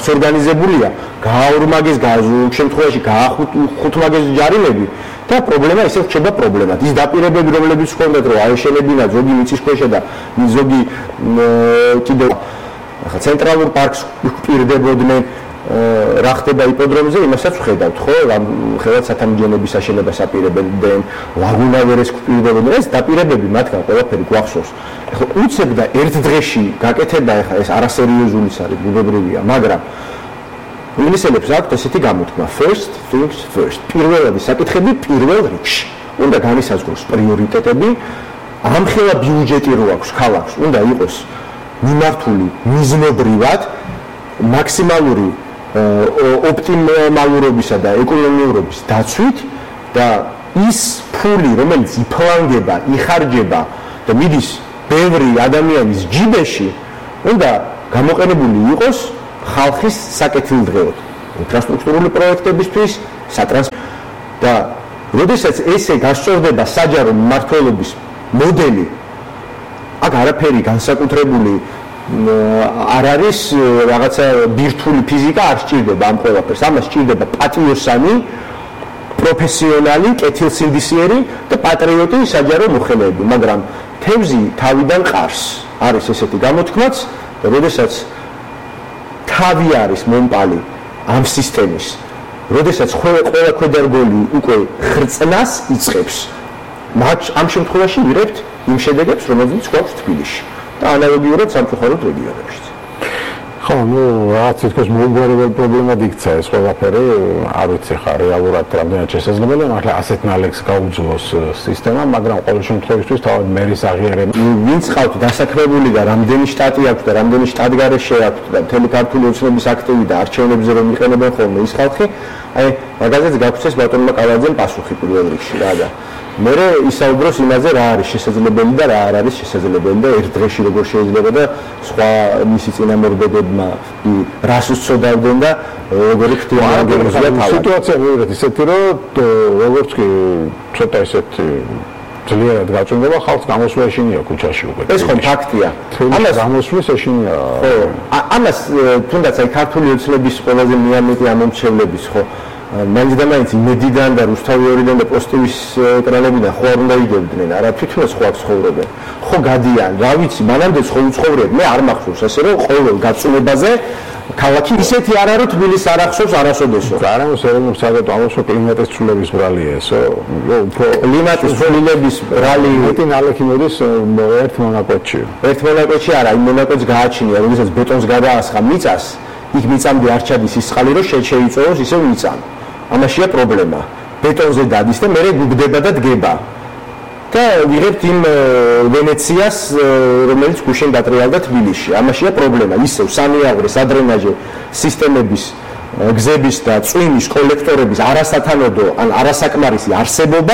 ორგანიზებულია, გააორმაგეს შემთხვევაში გაახუთმაგეს ჯარიმები და პრობლემა ისევ რჩება პრობლემად. ის დაპირებები, რომლებიც ჰქონდათ, რომ აეშენებინა ზოგი მიწისქვეშა და ზოგი კიდევ ახლა ცენტრალურ პარკს უპირდებოდნენ რა ხდება იპოდრომზე, იმასაც ვხედავთ, ხო? ხელად სათამბჯენების აშენებას აპირებდნენ, ლაგუნა ვერეს უპირდებოდნენ. ეს დაპირებები მათგან ყველაფერი გვახსოვს. ახლა უცებ და ერთ დღეში გაკეთება ახლა ეს არასერიოზული არის, ბუნებრივია, მაგრამ ინგლისელებს აქვთ ესეთი გამოთქმა first things first. პირველადი საკითხები პირველ რიგში. უნდა განისაზღვროს პრიორიტეტები, ამხელა ბიუჯეტი რო აქვს ქალაქს, უნდა იყოს მიმართული მიზნობრივად მაქსიმალური ოპტიმალურობისა და ეკონომიურობის დაცვით და ის ფული, რომელიც იფლანგება, იხარჯება და მიდის ბევრი ადამიანის ჯიბეში, უნდა გამოყენებული იყოს ხალხის საკეთილდღეოდ, ინფრასტრუქტურული პროექტებისთვის, და როდესაც ესე გასწორდება საჯარო მმართველობის მოდელი, აქ არაფერი განსაკუთრებული არ არის, რაღაცა ბირთვული ფიზიკა არ სჭირდება ამ ყველაფერს. ამას სჭირდება პატიოსანი, პროფესიონალი, კეთილსინდისიერი და პატრიოტი საჯარო მოხელეები, მაგრამ თევზი თავიდან ყარს. არის ესეთი გამოთქმაც, როდესაც თავი არის მომპალი ამ სისტემის, როდესაც ყველა ქვედარგოლი უკვე ხრწნას იწყებს. ამ შემთხვევაში ვიღებთ იმ შედეგებს, რომელზეც გვაქვს თბილისში და ანალოგიურად სამწუხაროდ რეგიონებში. ხო, რაღაც თითქოს მოუგვარებელი პრობლემად იქცა ეს ყველაფერი, არ ვიცი ხა რეალურად რამდენად შესაძლებელია, მაგრამ ასეთ ნალექს გაუძლოს სისტემა, მაგრამ ყოველ შემთხვევაში თავად მერის აღიარება, ვინც ყავთ დასაქმებული და რამდენი შტატი აქვს და რამდენი შტატგარეშე აქვს და მთელი ქართული ოცნების აქტივი და არჩევნებზე რომ იყენებენ ხოლმე ის ხალხი, აი მაგაზეც გაგვცეს ბატონმა კალაძემ პასუხი პირველ რიგში რა და მე ისაუბროს იმაზე რა არის შესაძლებელი და რა არ არის შესაძლებელი და ერთ დღეში როგორ შეიძლება და სხვა მისი წინამორბედებმა რას უცოდავდნენ და როგორი ქთიანა სიტუაცია მივიღეთ ისეთი რომ როგორც კი ცოტა ისეთი ძლიერად გაწუნდება ხალხს გამოსვლა ეშინია ქუჩაში უკვე ეს ხო ფაქტია ამას გამოსვლის ეშინია ხო ამას თუნდაც აი ქართული ოცნების ყველაზე მეამეტი ამომრჩევლების ხო მაინც და მაინც იმედიდან და რუსთავი ორიდან და პოსტივის ეკრანებიდან ხო არ უნდა იგებდნენ არა თვითონაც ხო აქ ცხოვრობენ ხო გადიან რა ვიცი მანამდე ხო უცხოვრებ მე არ მახსოვს ასე რომ ყოველ გაწუნებაზე ქალაქი ისეთი არ არის თბილისს არ ახსოვს არასოდესო გარემოს ეროვნულ საგატო ამოსო კლიმატის ცვლილების ბრალია ესო უფრო კლიმატის ცვლილების ბრალი მეტი ნალექი მოდის ერთ მონაკვეთში არა იმ მონაკვეთს გააჩნია როდესაც ბეტონს გადაასხა მიწას იქ მიწამდე არ ჩადის ის წყალი რომ შეიწოვოს ისევ მიწამ ამაშია პრობლემა ბეტონზე დადის და მერე გუგდება და დგება და ვიღებთ იმ ვენეციას რომელიც გუშინ გატრიალდა თბილისში ამაშია პრობლემა ისევ სამიავრე სადრენაჟე სისტემების გზების და წვიმის კოლექტორების არასათანადო ან არასაკმარისი არსებობა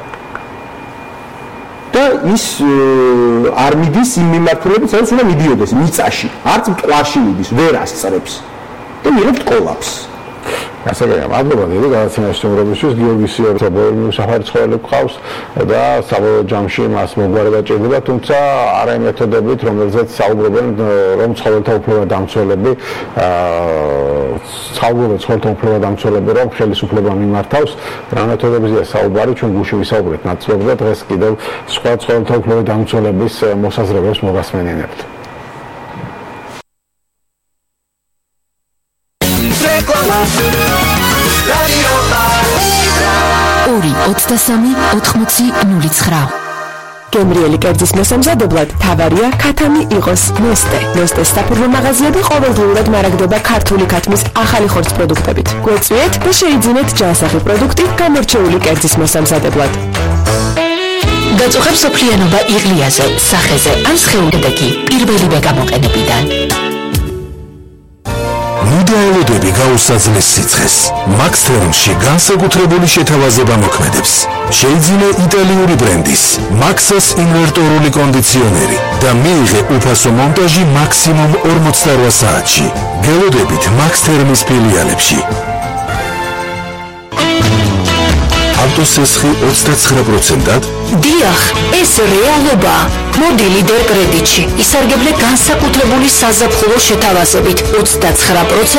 და ის არ მიდის იმ მიმართულებით სადაც უნდა მიდიოდეს მიწაში არც მტკვარში მიდის ვერ ასწრებს და ვიღებთ კოლაფს ასე მადლობა დიდი გადაცემაში სტუმრობისთვის გიორგი სიორბოინი საფარი ცხოველი გყავს და საბოლოო ჯამში მას მოგვარება ჭირდება თუმცა არა იმ მეთოდებით რომელზეც საუბრობენ რომ ცხოველთა უფლებადამცველები რომ ხელისუფლება მიმართავს რა მეთოდებზეა საუბარი ჩვენ გუშინ ვისაუბრეთ ნაცვლად და დღეს კიდევ სხვა ცხოველთა უფლებადამცველების მოსაზრებებს მოგასმენინებთ ორი 23-80-09 გემრიელი კერძის მოსამზადებლად თავარია ქათამი იყოს ნოსტეს საფურმო მაღაზიები ყოველდღიურად მარაგდება ქართული ქათმის ახალი ხორცს პროდუქტებით. გვეწვიეთ და შეიძინეთ ჯანსაღი პროდუქტი გამორჩეული კერძის მოსამზადებლად. გაწუხებს სოფლიანობა იღლიაზე, სახეზე ან სხეულდეგი პირველივე გამოყენებიდან. მიდაელოდები გაუსაძლეს სიცხეს. მაქსთერმში განსაკუთრებული შეთავაზება მოქმედებს. შეიძინე იტალიური ბრენდის მაქსას ინვერტორული კონდიციონერი და მიიღე უფასო მონტაჟი მაქსიმუმ 48 საათში. გელოდებით მაქსთერმის ფილიალებში. ავტოსესხი 29%-ად? დიახ, ეს რეალობა. მოდი ლიდერ კრედიტში. ისარგებლე განსაკუთრებული საზაფხულო შეთავაზებით 29%